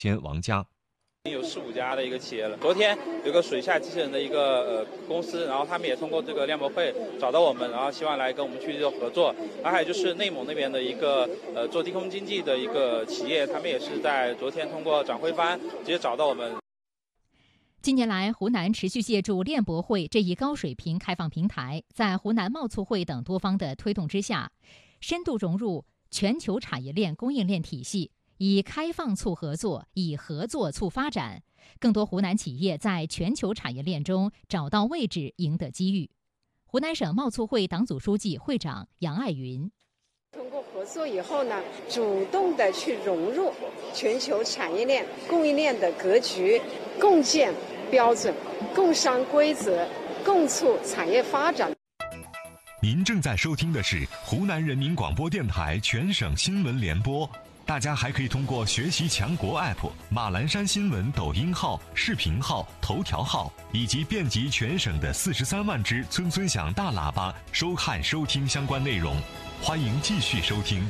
监王佳。 有4、5家的一个企业了。昨天有个水下机器人的一个公司，然后他们也通过这个链博会找到我们，然后希望来跟我们去做合作。然后还有就是内蒙那边的一个做低空经济的一个企业，他们也是在昨天通过展会方直接找到我们。 近年来，湖南持续借助链博会这一高水平开放平台，在湖南贸促会等多方的推动之下，深度融入全球产业链供应链体系，以开放促合作，以合作促发展。更多湖南企业在全球产业链中找到位置，赢得机遇。湖南省贸促会党组书记、会长杨爱云。 通过合作以后呢，主动的去融入全球产业链供应链的格局，共建标准，共商规则，共促产业发展。 您正在收听的是湖南人民广播电台全省新闻联播。大家还可以通过学习强国 App、马栏山新闻抖音号、视频号、头条号以及遍及全省的43万只村村响大喇叭收看收听相关内容。欢迎继续收听。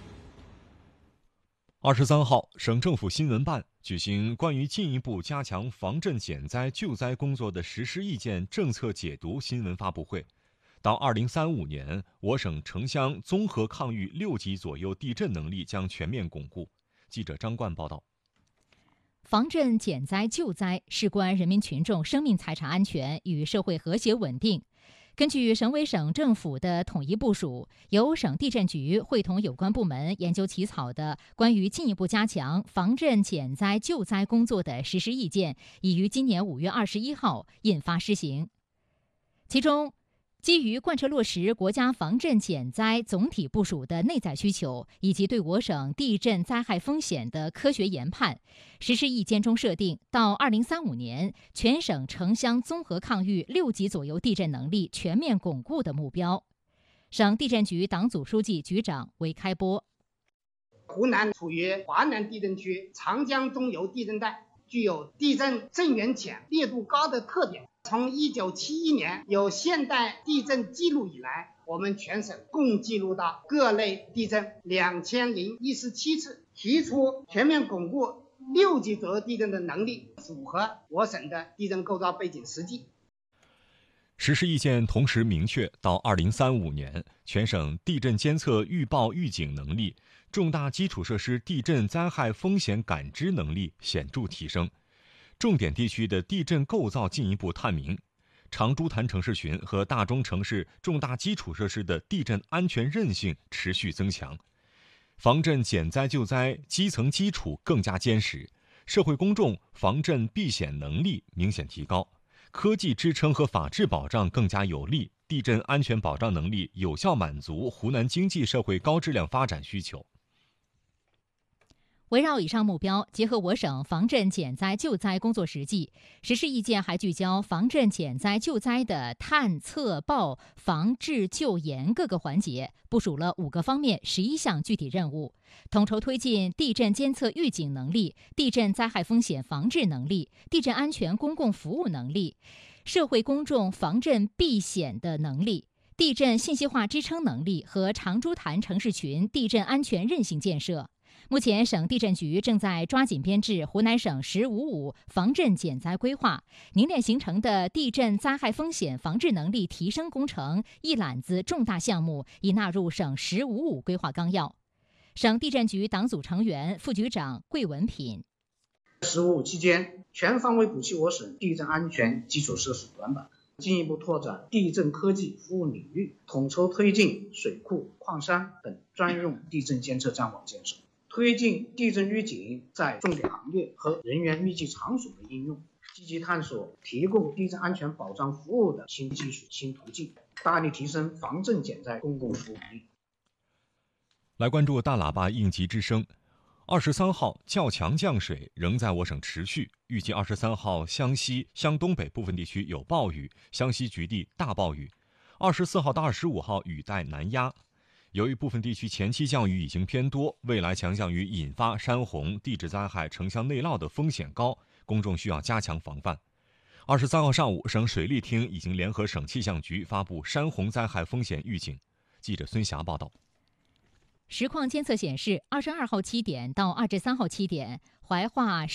23号，省政府新闻办举行关于进一步加强防震减灾救灾工作的实施意见政策解读新闻发布会。到2035年，我省城乡综合抗御6级左右地震能力将全面巩固。记者张冠报道。 防震减灾救灾事关人民群众生命财产安全与社会和谐稳定。根据省委省政府的统一部署，由省地震局会同有关部门研究起草的关于进一步加强防震减灾救灾工作的实施意见，已于今年5月21号印发施行。其中，基于贯彻落实国家防震减灾总体部署的内在需求，以及对我省地震灾害风险的科学研判，实施意见中设定，到2035年，全省城乡综合抗御6级左右地震能力全面巩固的目标。省地震局党组书记、局长韦开波。 湖南处于华南地震区长江中游地震带，具有地震震源浅、烈度高的特点。从1971年有现代地震记录以来，我们全省共记录到各类地震2017次，提出全面巩固6级左右地震的能力，符合我省的地震构造背景实际。 实施意见同时明确，到2035年，全省地震监测预报预警能力、重大基础设施地震灾害风险感知能力显著提升，重点地区的地震构造进一步探明，长株潭城市群和大中城市重大基础设施的地震安全韧性持续增强，防震减灾救灾基层基础更加坚实，社会公众防震避险能力明显提高，科技支撑和法治保障更加有力，地震安全保障能力有效满足湖南经济社会高质量发展需求。 围绕以上目标，结合我省防震减灾救灾工作实际，实施意见还聚焦防震减灾救灾的探测报防治救援各个环节，部署了5个方面11项具体任务，统筹推进地震监测预警能力、地震灾害风险防治能力、地震安全公共服务能力、社会公众防震避险的能力、地震信息化支撑能力和长株潭城市群地震安全韧性建设。目前，省地震局正在抓紧编制湖南省“1055”防震减灾规划，凝练形成的地震灾害风险防治能力提升工程一揽子重大项目已纳入省“1055”规划纲要。省地震局党组成员、副局长桂文品。 “1055”期间，全方位补齐我省地震安全基础设施短板，进一步拓展地震科技服务领域，统筹推进水库、矿山等专用地震监测站网建设，推进地震预警在重点行业和人员密集场所的应用，积极探索提供地震安全保障服务的新技术、新途径，大力提升防震减灾公共服务力。 来关注大喇叭应急之声。23号较强降水仍在我省持续，预计23号湘西、湘东北部分地区有暴雨，湘西局地大暴雨。24号到25号雨带南压。由于部分地区前期降雨已经偏多，未来强降雨引发山洪、地质灾害、城乡内涝的风险高，公众需要加强防范。23号上午，省水利厅已经联合省气象局发布山洪灾害风险预警。记者孙霞报道。 实况监测显示，22号7点到23号7点，怀化